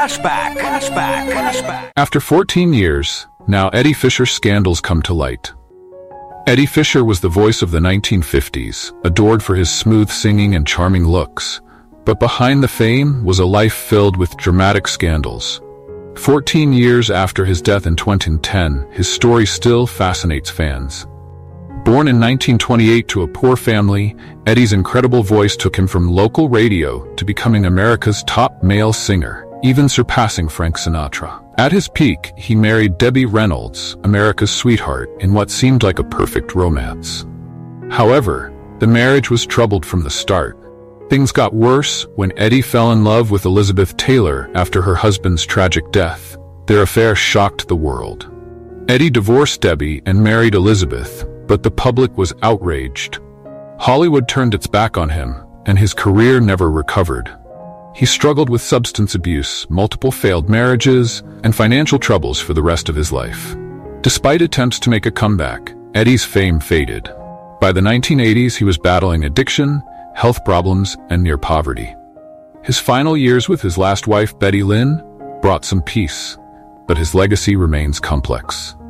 After 14 years, now Eddie Fisher scandals come to light. Eddie Fisher was the voice of the 1950s, adored for his smooth singing and charming looks. But behind the fame was a life filled with dramatic scandals. 14 years after his death in 2010, his story still fascinates fans. Born in 1928 to a poor family, Eddie's incredible voice took him from local radio to becoming America's top male singer, even surpassing Frank Sinatra. At his peak, he married Debbie Reynolds, America's sweetheart, in what seemed like a perfect romance. However, the marriage was troubled from the start. Things got worse when Eddie fell in love with Elizabeth Taylor after her husband's tragic death. Their affair shocked the world. Eddie divorced Debbie and married Elizabeth, but the public was outraged. Hollywood turned its back on him, and his career never recovered. He struggled with substance abuse, multiple failed marriages, and financial troubles for the rest of his life. Despite attempts to make a comeback, Eddie's fame faded. By the 1980s, he was battling addiction, health problems, and near poverty. His final years with his last wife, Betty Lynn, brought some peace, but his legacy remains complex.